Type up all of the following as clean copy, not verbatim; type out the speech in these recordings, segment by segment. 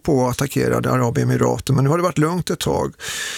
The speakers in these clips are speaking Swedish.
på och attackerade Arabemiraten, men nu har det varit lugnt ett tag.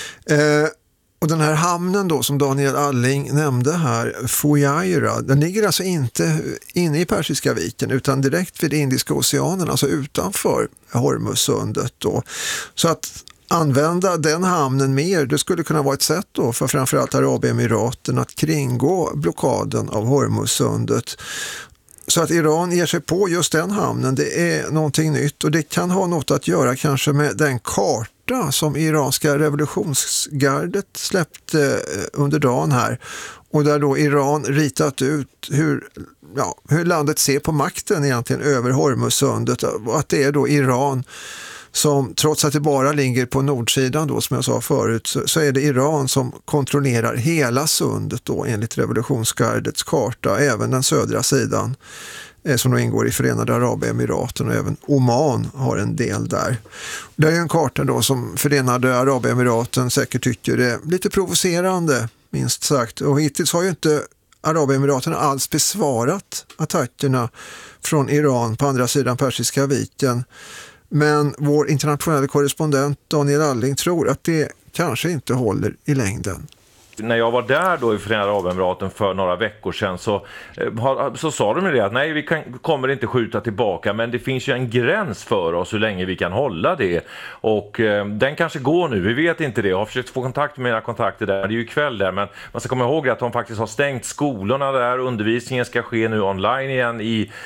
Och den här hamnen då som Daniel Alling nämnde här, Fujairah, den ligger alltså inte inne i Persiska viken utan direkt vid Indiska oceanen, alltså utanför Hormuzsundet då. Så att använda den hamnen mer, det skulle kunna vara ett sätt då för framförallt Arabemiraten att kringgå blockaden av Hormuzsundet. Så att Iran ger sig på just den hamnen, det är någonting nytt och det kan ha något att göra kanske med den karta som iranska revolutionsgardet släppte under dagen här och där då Iran ritat ut hur landet ser på makten egentligen över Hormuzsundet och att det är då Iran som trots att det bara ligger på nordsidan då som jag sa förut så är det Iran som kontrollerar hela sundet då enligt revolutionsgardets karta, även den södra sidan som då ingår i Förenade Arabemiraten och även Oman har en del där. Det är en karta då som Förenade Arabemiraten säkert tycker är lite provocerande minst sagt och hittills har ju inte Arabemiraten alls besvarat attackerna från Iran på andra sidan Persiska viken. Men vår internationella korrespondent Daniel Alling tror att det kanske inte håller i längden. När jag var där då i Förenade Arabemiraten för några veckor sedan så sa de det att nej, vi kommer inte skjuta tillbaka, men det finns ju en gräns för oss hur länge vi kan hålla det och den kanske går nu, vi vet inte det. Jag har försökt få kontakt med mina kontakter där, det är ju kväll där, men man ska komma ihåg att de faktiskt har stängt skolorna där, undervisningen ska ske nu online igen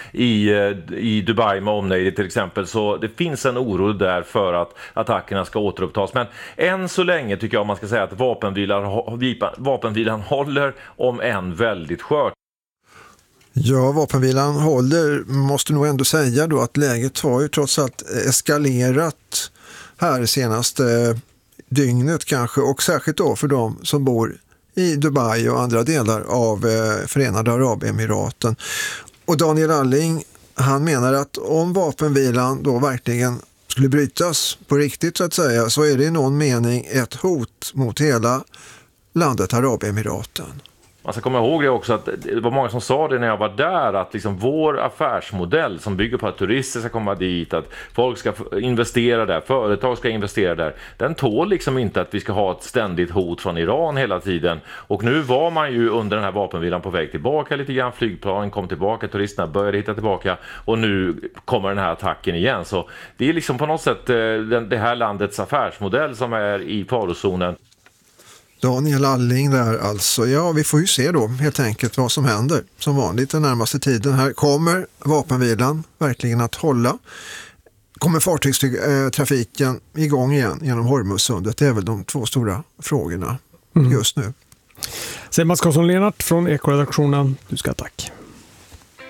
i Dubai med omnejd till exempel, så det finns en oro där för att attackerna ska återupptas, men än så länge tycker jag man ska säga att vapenvilan håller, om än väldigt skört. Ja, vapenvilan håller, måste nog ändå säga då att läget har ju trots allt eskalerat här senaste dygnet kanske, och särskilt då för de som bor i Dubai och andra delar av Förenade Arabemiraten. Och Daniel Alling, han menar att om vapenvilan då verkligen skulle brytas på riktigt så att säga, så är det i någon mening ett hot mot hela landet Arabemiraten. Man ska komma ihåg det också att det var många som sa det när jag var där, att liksom vår affärsmodell som bygger på att turister ska komma dit, att folk ska investera där, företag ska investera där, den tål liksom inte att vi ska ha ett ständigt hot från Iran hela tiden. Och nu var man ju under den här vapenvilan på väg tillbaka lite grann, flygplanen kom tillbaka, turisterna började hitta tillbaka och nu kommer den här attacken igen. Så det är liksom på något sätt det här landets affärsmodell som är i farozonen. Daniel Alling där alltså. Ja, vi får ju se då helt enkelt vad som händer som vanligt den närmaste tiden. Här kommer vapenvilan verkligen att hålla. Kommer fartygstrafiken igång igen genom Hormuzsundet? Det är väl de två stora frågorna just nu. Säger Mats Karlsson Lennart från Ekoredaktionen. Du ska tack.